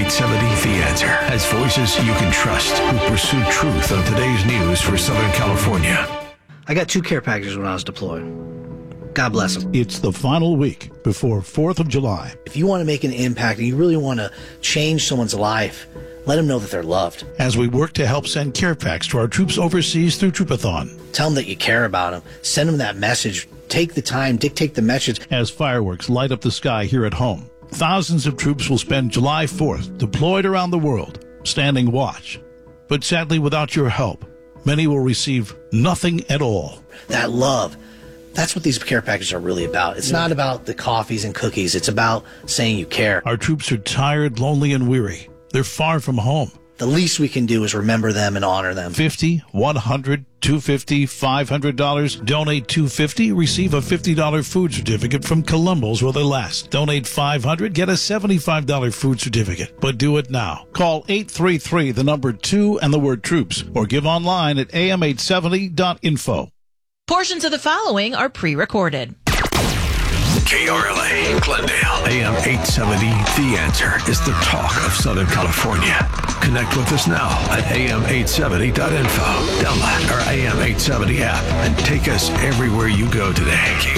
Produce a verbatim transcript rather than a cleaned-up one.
eight seventy The Answer has voices you can trust who pursue truth on today's news for Southern California. I got two care packages when I was deployed. God bless them. It's the final week before fourth of July. If you want to make an impact and you really want to change someone's life, let them know that they're loved. As we work to help send care packs to our troops overseas through Troopathon. Tell them that you care about them. Send them that message. Take the time, dictate the message. As fireworks light up the sky here at home, thousands of troops will spend July fourth deployed around the world, standing watch. But sadly, without your help, many will receive nothing at all. That love, that's what these care packages are really about. It's yeah. not about the coffees and cookies. It's about saying you care. Our troops are tired, lonely, and weary. They're far from home. The least we can do is remember them and honor them. fifty, one hundred, two hundred fifty dollars, five hundred dollars. Donate two hundred fifty dollars, receive a fifty dollars food certificate from Columbus while they last. Donate five hundred dollars, get a seventy-five dollars food certificate. But do it now. Call eight three three, the number two, and the word troops, or give online at a m eight seventy dot info. Portions of the following are pre-recorded. K R L A, Glendale, A M eight seventy The Answer is the talk of Southern California. Connect with us now at a m eight seventy dot info. Download our A M eight seventy app and take us everywhere you go today.